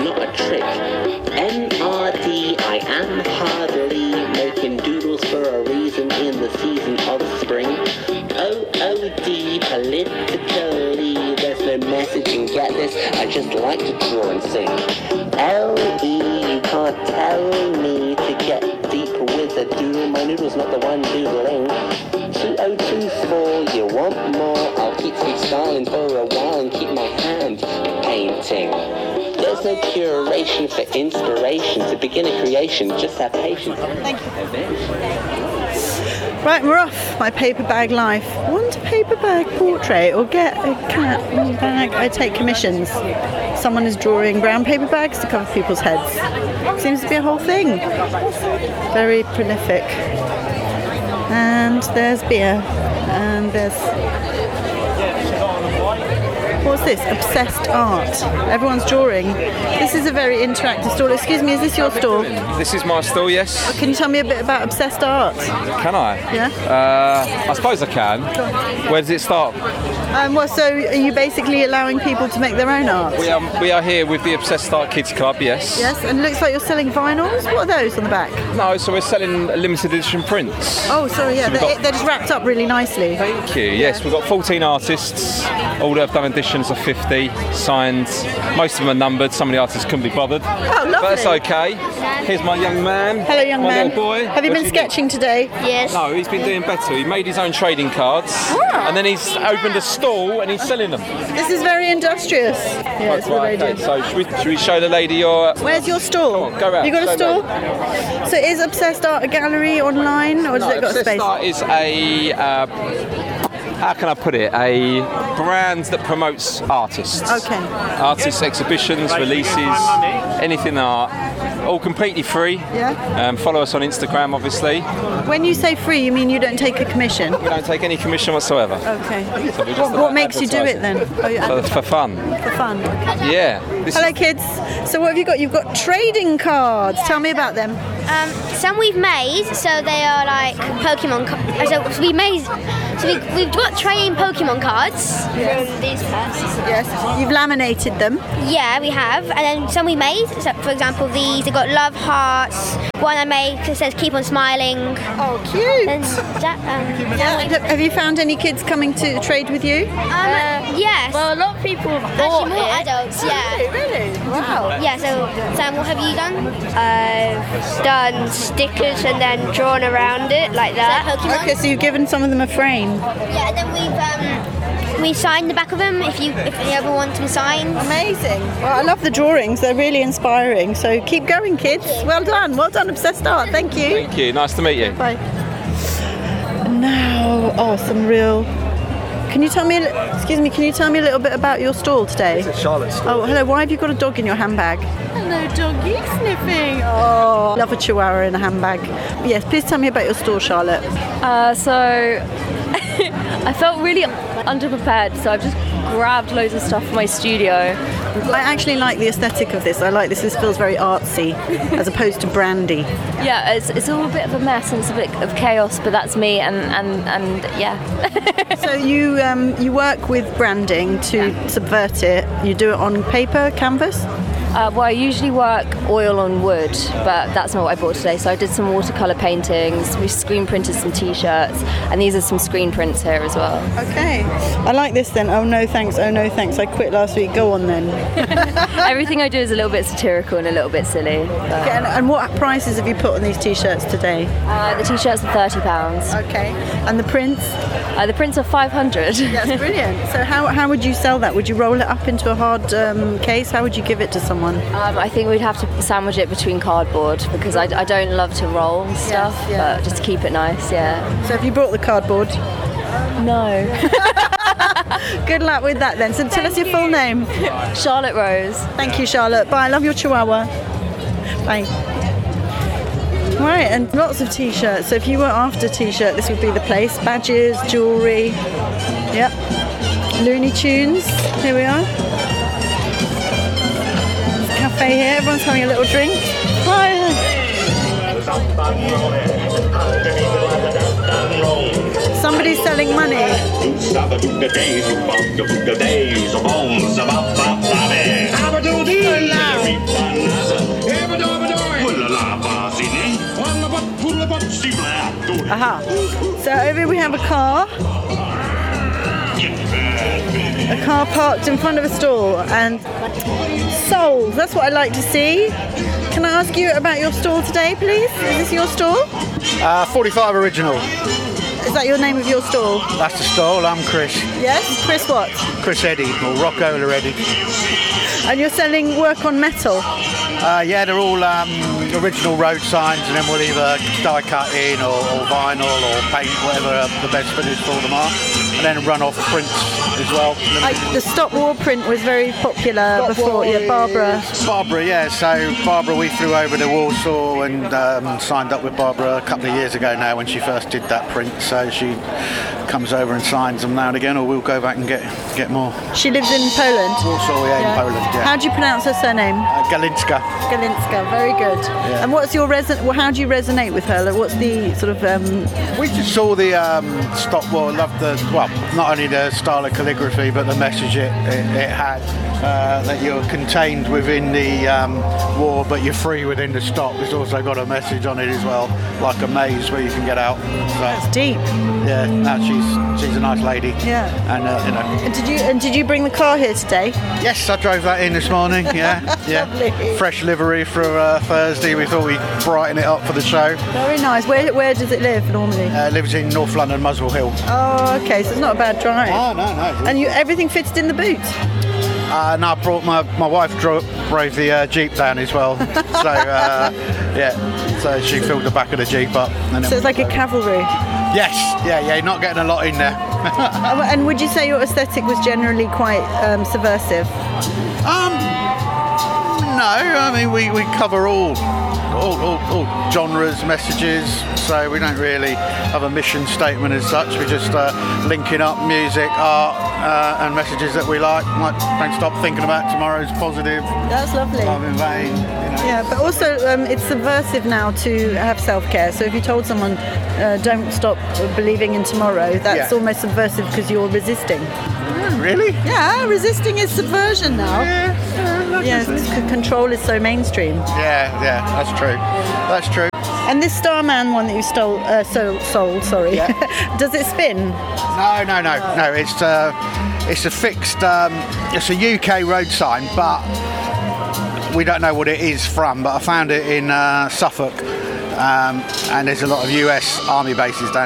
not a trick. NRD, I am hardly making doodles for a reason in the season of spring. OOD, politically, there's no messaging, get this, I just like to draw and sing. LE, you can't tell me to get deep with a doodle, my noodle's not the one doodling. 2024, you want more, I'll keep freestyling for a while and keep my hand painting. There's no curation for inspiration, to begin a creation, just have patience. Thank you. Right, we're off. My paper bag life. Want a paper bag portrait or get a cat bag? I take commissions. Someone is drawing brown paper bags to cover people's heads. Seems to be a whole thing. Very prolific. And there's beer. And there's... What's this? Obsessed art. Everyone's drawing. This is a very interactive stall. Excuse me, is this your stall? This is my stall, yes. Can you tell me a bit about Obsessed Art? Can I? Yeah. I suppose I can. Where does it start? So are you basically allowing people to make their own art? We are here with the Obsessed Art Kids Club, yes. Yes, and it looks like you're selling vinyls. What are those on the back? No, so we're selling limited edition prints. Oh, sorry, yeah. So They're just wrapped up really nicely. Thank you. Yes, we've got 14 artists. All that have done editions of 50, signed. Most of them are numbered. Some of the artists couldn't be bothered. Oh, lovely. But that's okay. Here's my young man. Hello, young man. My little boy. Have you been sketching today? Yes. No, he's been doing better. He made his own trading cards, and then he's opened a stall and he's selling them. This is very industrious. Yeah, it's what they do. So should we show the lady your... Where's your stall? Come on, go round. You got a stall? So is Obsessed Art a gallery online, or has it got a space? Obsessed Art is a... how can I put it? A brand that promotes artists. Okay. Artists, exhibitions, releases, anything art. All completely free. Yeah. Follow us on Instagram, obviously. When you say free, you mean you don't take a commission? We don't take any commission whatsoever. Okay. So we're just What makes you do it then? For fun. For fun. Yeah. Hello, kids. So what have you got? You've got trading cards. Tell me about them. Some we've made, so they are like Pokemon cards. So we've got trading Pokemon cards from these packs. Yes. You've laminated them. Yeah, we have. And then some we made. So for example, these have got love hearts. One I made that says keep on smiling. Oh, cute. And Have you found any kids coming to trade with you? yes. Well, a lot of people have Actually, bought more it. adults, yeah. Really? Wow. Yeah, so Sam, what have you done? I've done stickers and then drawn around it like that. Pokemon? Okay, so you've given some of them a frame. Yeah, and then we signed the back of them if you ever want them signed. Amazing. Well, I love the drawings. They're really inspiring. So keep going, kids. Well done. Well done, Obsessed Art. Thank you. Thank you. Nice to meet you. Bye. Now, some real... Can you tell me a little bit about your stall today? It's Charlotte's stall. Oh, hello. Why have you got a dog in your handbag? Hello, doggy sniffing. Oh, love a chihuahua in a handbag. Yes, please tell me about your stall, Charlotte. So I felt really underprepared, so I've just grabbed loads of stuff from my studio. I actually like the aesthetic of this. I like this. This feels very artsy as opposed to brandy. Yeah, it's all a bit of a mess and it's a bit of chaos, but that's me and yeah. So you work with branding to subvert it. You do it on paper, canvas? Well, I usually work oil on wood, but that's not what I bought today. So I did some watercolour paintings, we screen printed some t-shirts, and these are some screen prints here as well. Okay. I like this then. Oh no thanks, I quit last week. Go on then. Everything I do is a little bit satirical and a little bit silly. Okay, and what prices have you put on these t-shirts today? The t-shirts are £30. Okay. And the prints? The prints are £500. That's brilliant. So how would you sell that? Would you roll it up into a hard case? How would you give it to someone? I think we'd have to sandwich it between cardboard because I don't love to roll stuff, but just to keep it nice, yeah. So have you brought the cardboard? No. Good luck with that then. So tell us your full name. Charlotte Rose. Thank you, Charlotte. Bye. I love your chihuahua. Bye. Right, and lots of t-shirts. So if you were after t-shirt, this would be the place. Badges, jewellery. Yep. Looney Tunes. Here we are. Cafe here, everyone's having a little drink. Hi. Somebody's selling money. So loud. Aha. So over here we have a car. A car parked in front of a stall and sold. That's what I like to see. Can I ask you about your stall today, please? Is this your stall? 45 Original. Is that your name of your stall? That's the stall. I'm Chris. Yes? Chris what? Chris Eddy, or Rockola Eddy. And you're selling work on metal? Yeah, they're all original road signs, and then we'll either die cut in or vinyl or paint, whatever the best fit is for them are. And then run off prints as well. The Stop War print was very popular before. Yeah, Barbara. Barbara, yeah. So Barbara, we flew over to Warsaw and signed up with Barbara a couple of years ago now when she first did that print. So she comes over and signs them now and again, or we'll go back and get more. She lives in Poland? Warsaw, yeah, in Poland, yeah. How do you pronounce her surname? Galinska. Galinska, very good. Yeah. And what's your how do you resonate with her? Like, what's the sort of... We just saw the Stop War, loved not only the style of calligraphy, but the message it had, that you're contained within the war, but you're free within the stop. It's also got a message on it as well, like a maze where you can get out. So, that's deep. Yeah, no, she's a nice lady. Yeah. And you know. And did you bring the car here today? Yes, I drove that in this morning. Yeah, yeah. Lovely. Fresh livery for Thursday. We thought we'd brighten it up for the show. Very nice. Where does it live normally? It lives in North London, Muswell Hill. Oh, okay. So it's not a bad drive. Oh, no. And everything fitted in the boot? No, I brought my wife drove the Jeep down as well. So yeah, so she filled the back of the Jeep up. And so it's like a cavalry. Yes, yeah, you're not getting a lot in there. And would you say your aesthetic was generally quite subversive? No, I mean we cover all genres, messages, so we don't really have a mission statement as such. We're just linking up music, art, and messages that we like don't stop thinking about tomorrow's positive. That's lovely. Love in vain. You know. Yeah, but also it's subversive now to have self-care. So if you told someone don't stop believing in tomorrow, that's almost subversive because you're resisting. Really? Yeah, resisting is subversion now. Yeah, control is so mainstream. Yeah, that's true. That's true. And this Starman one that you sold, sorry. Yeah. Does it spin? No. It's a fixed. It's a UK road sign, but we don't know what it is from. But I found it in Suffolk, and there's a lot of US Army bases down